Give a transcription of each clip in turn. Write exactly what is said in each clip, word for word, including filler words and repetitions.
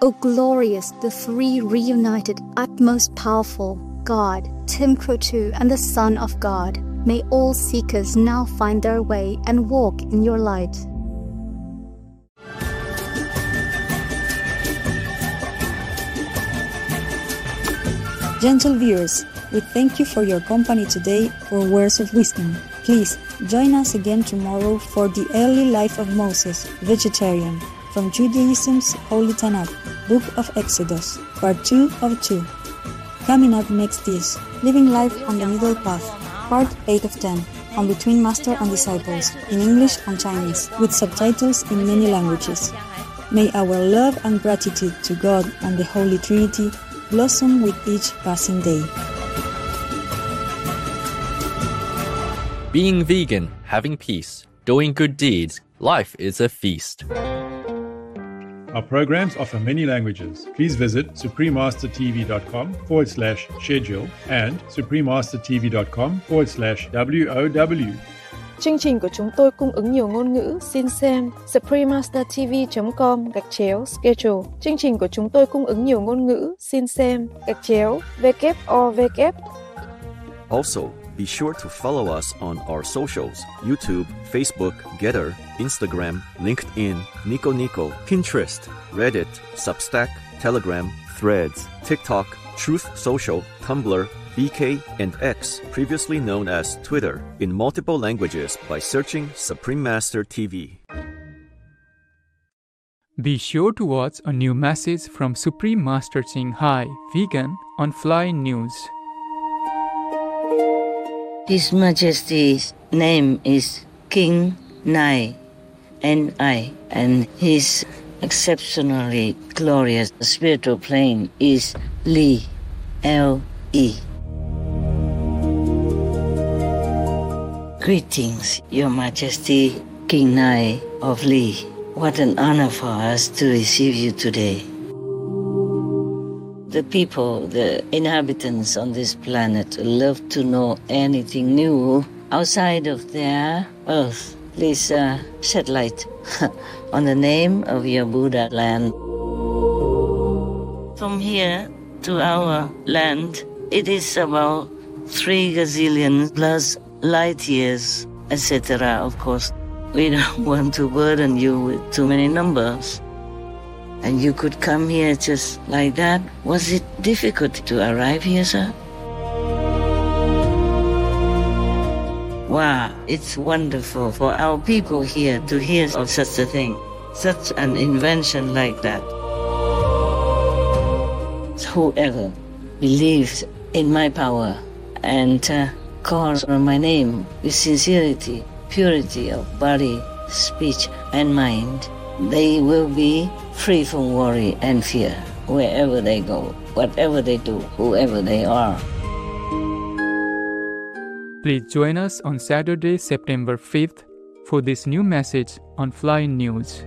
O glorious, the three reunited, utmost powerful, God, Tim Crotu, and the Son of God, may all seekers now find their way and walk in your light. Gentle viewers, we thank you for your company today for Words of Wisdom. Please join us again tomorrow for the early life of Moses, vegetarian, from Judaism's Holy Tanakh, Book of Exodus, Part two of two. Coming up next is Living Life on the Middle Path, Part eight of ten, on Between Master and Disciples, in English and Chinese, with subtitles in many languages. May our love and gratitude to God and the Holy Trinity blossom with each passing day. Being vegan, having peace, doing good deeds, life is a feast. Our programs offer many languages. Please visit suprememastertv.com forward slash schedule and suprememastertv.com forward slash WOW. Chương trình của chúng tôi cung ứng nhiều ngôn ngữ, xin xem suprememastertv.com gạch chéo schedule. Chương trình của chúng tôi cung ứng nhiều ngôn ngữ, xin xem gạch chéo W O W. Also, be sure to follow us on our socials: YouTube, Facebook, Getter, Instagram, LinkedIn, Nico Nico, Pinterest, Reddit, Substack, Telegram, Threads, TikTok, Truth Social, Tumblr, B K, and X, previously known as Twitter, in multiple languages by searching Supreme Master T V. Be sure to watch a new message from Supreme Master Ching Hai, vegan, on Fly News. His Majesty's name is King Nai, N I, and his exceptionally glorious spiritual plane is Li, L E. Greetings, Your Majesty, King Nai of Li. What an honor for us to receive you today. The people, the inhabitants on this planet, love to know anything new outside of their Earth. Please uh, shed light on the name of your Buddha land. From here to our land, it is about three gazillion plus light years, et cetera. Of course, we don't want to burden you with too many numbers. And you could come here just like that. Was it difficult to arrive here, sir? Wow, it's wonderful for our people here to hear of such a thing, such an invention like that. Whoever believes in my power and uh, calls on my name with sincerity, purity of body, speech, and mind, they will be free from worry and fear wherever they go, whatever they do, whoever they are. Please join us on Saturday, September fifth for this new message on Fly News.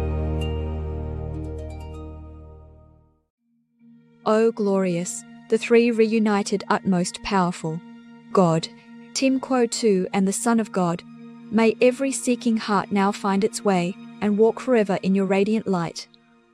O glorious, the three reunited utmost powerful, God, Tim Crotu, and the Son of God, may every seeking heart now find its way and walk forever in your radiant light.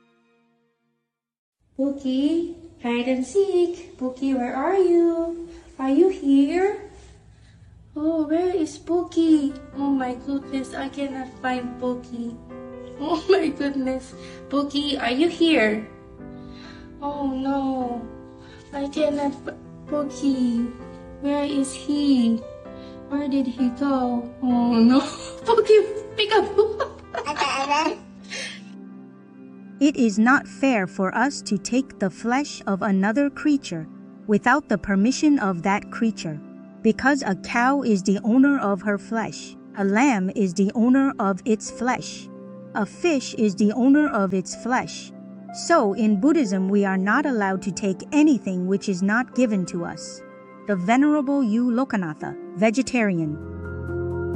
Pookie, hide and seek. Pookie, where are you? Are you here? Oh, where is Pookie? Oh my goodness, I cannot find Pookie. Oh my goodness. Pookie, are you here? Oh no, I cannot find Pookie. Where is he? Where did he go? Oh no. Pookie, pick up. It is not fair for us to take the flesh of another creature without the permission of that creature, because a cow is the owner of her flesh, a lamb is the owner of its flesh, a fish is the owner of its flesh. So in Buddhism we are not allowed to take anything which is not given to us. The Venerable U Lokanatha, vegetarian.